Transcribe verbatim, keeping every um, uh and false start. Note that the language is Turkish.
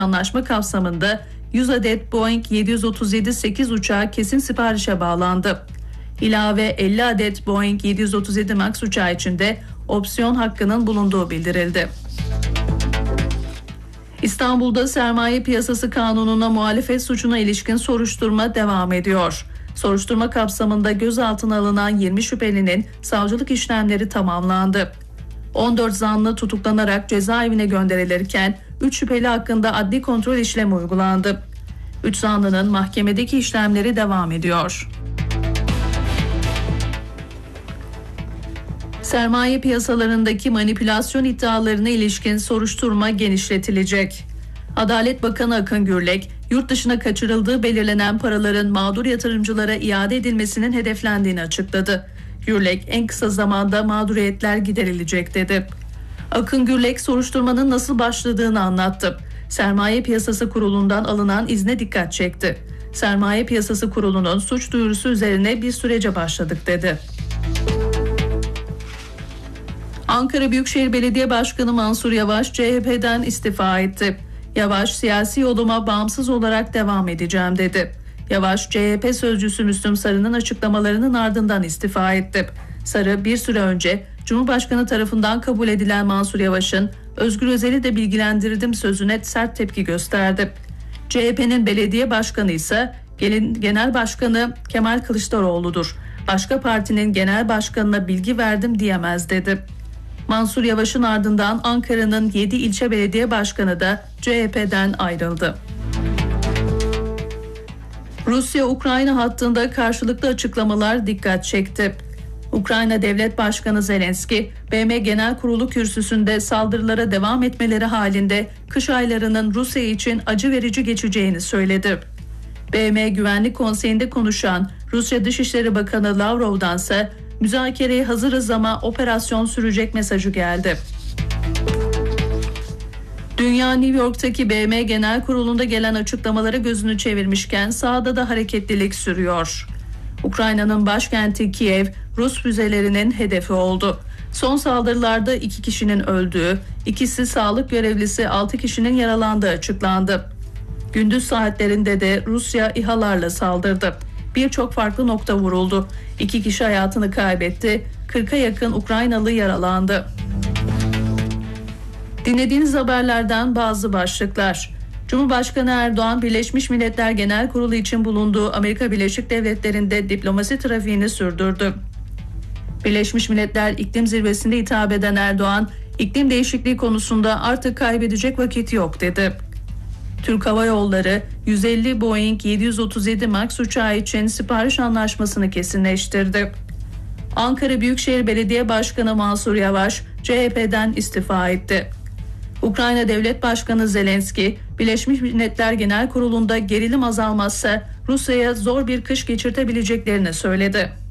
anlaşma kapsamında yüz adet Boeing yedi yüz otuz yedi sekiz uçağı kesin siparişe bağlandı. İlave elli adet Boeing yedi yüz otuz yedi MAX uçağı için de opsiyon hakkının bulunduğu bildirildi. İstanbul'da sermaye piyasası kanununa muhalefet suçuna ilişkin soruşturma devam ediyor. Soruşturma kapsamında gözaltına alınan yirmi şüphelinin savcılık işlemleri tamamlandı. on dört zanlı tutuklanarak cezaevine gönderilirken üç şüpheli hakkında adli kontrol işlemi uygulandı. üç zanlının mahkemedeki işlemleri devam ediyor. Sermaye piyasalarındaki manipülasyon iddialarına ilişkin soruşturma genişletilecek. Adalet Bakanı Akın Gürlek, yurt dışına kaçırıldığı belirlenen paraların mağdur yatırımcılara iade edilmesinin hedeflendiğini açıkladı. Gürlek, en kısa zamanda mağduriyetler giderilecek dedi. Akın Gürlek, soruşturmanın nasıl başladığını anlattı. Sermaye Piyasası Kurulu'ndan alınan izne dikkat çekti. Sermaye Piyasası Kurulu'nun suç duyurusu üzerine bir sürece başladık dedi. Ankara Büyükşehir Belediye Başkanı Mansur Yavaş C H P'den istifa etti. Yavaş, siyasi yoluma bağımsız olarak devam edeceğim dedi. Yavaş, C H P sözcüsü Müslüm Sarı'nın açıklamalarının ardından istifa etti. Sarı, bir süre önce Cumhurbaşkanı tarafından kabul edilen Mansur Yavaş'ın Özgür Özel'i de bilgilendirdim sözüne sert tepki gösterdi. C H P'nin belediye başkanı ise genel başkanı Kemal Kılıçdaroğlu'dur. Başka partinin genel başkanına bilgi verdim diyemez dedi. Mansur Yavaş'ın ardından Ankara'nın yedi ilçe belediye başkanı da C H P'den ayrıldı. Rusya-Ukrayna hattında karşılıklı açıklamalar dikkat çekti. Ukrayna Devlet Başkanı Zelenski, B M Genel Kurulu kürsüsünde saldırılara devam etmeleri halinde kış aylarının Rusya için acı verici geçeceğini söyledi. B M Güvenlik Konseyi'nde konuşan Rusya Dışişleri Bakanı Lavrov'dansa müzakereye hazırız ama operasyon sürecek mesajı geldi. Dünya New York'taki B M Genel Kurulu'nda gelen açıklamalara gözünü çevirmişken sahada da hareketlilik sürüyor. Ukrayna'nın başkenti Kiev, Rus füzelerinin hedefi oldu. Son saldırılarda iki kişinin öldüğü, ikisi sağlık görevlisi, altı kişinin yaralandığı açıklandı. Gündüz saatlerinde de Rusya İHA'larla saldırdı. Birçok farklı nokta vuruldu. İki kişi hayatını kaybetti. kırka yakın Ukraynalı yaralandı. Dinlediğiniz haberlerden bazı başlıklar. Cumhurbaşkanı Erdoğan, Birleşmiş Milletler Genel Kurulu için bulunduğu Amerika Birleşik Devletleri'nde diplomasi trafiğini sürdürdü. Birleşmiş Milletler İklim Zirvesi'nde hitap eden Erdoğan, iklim değişikliği konusunda artık kaybedecek vakit yok dedi. Türk Hava Yolları yüz elli Boeing yedi yüz otuz yedi MAX uçağı için sipariş anlaşmasını kesinleştirdi. Ankara Büyükşehir Belediye Başkanı Mansur Yavaş C H P'den istifa etti. Ukrayna Devlet Başkanı Zelenski, Birleşmiş Milletler Genel Kurulu'nda gerilim azalmazsa Rusya'ya zor bir kış geçirtebileceklerini söyledi.